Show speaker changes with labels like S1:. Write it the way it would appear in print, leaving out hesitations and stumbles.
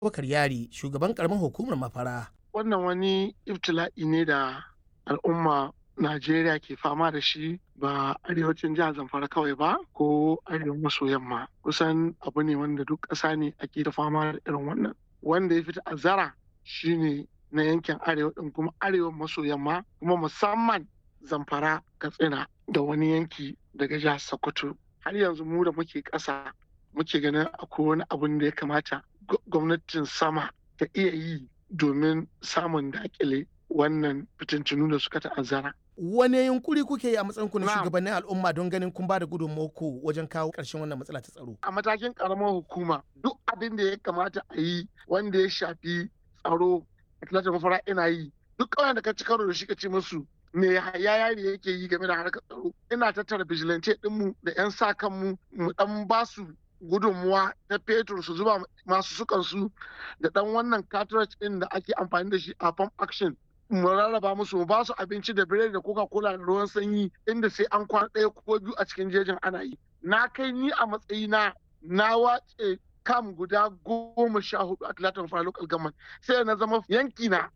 S1: Abubakar Yari, shugaban karamar hukumar Mafara.
S2: Wannan wani ibtila'i ne da al'umma Najeriya ke fama da shi, ba arewacin jihar Zamfara kawai ba ko arewa maso yamma. Kusan abu ne wanda duk ƙasa ne ake da fama da irin wannan. Wanda ya fi ta'azzara shine na yankin arewa ɗin, kuma arewa maso yamma, kuma musamman Zamfara, Katsina da wani yanki daga jihar Sokoto. Har yanzu mu da muke ƙasa muke ganin akwai wani abun da ya kamata gwamnatin sama ta iya yi domin samun dakile wannan fitintunu da suka ta'azzara.
S1: Wane yunkuri kuke yi a matsayinku na shugabannin al'umma don ganin kun ba da gudunmawarku wajen kawo ƙarshen wannan matsala ta tsaro?
S2: A matakin ƙaramar hukuma, duk abin da ya kamata a yi wanda ya shafi tsaro a talatin Mafara ina yi. Duk ƙauyen da ka ci karo da shi ka ce musu me yari yake yi game da harkar tsaro. Ina tattara vigilante ɗinmu da 'yan sa kanmu mu ɗan ba su gudunmuwa ta fetur su zuba masu sukansu da ɗan wannan cartridge ɗin da ake amfani da shi a pump action. Mu rarraba musu, mu ba su abinci da biredi da coca-cola da ruwan sanyi, inda sai an kwana ɗaya ko biyu a cikin jejin ana yi. Na kai ni a matsayina na wace kam guda 14 a talatin Mafara local government, sai na zama yanki na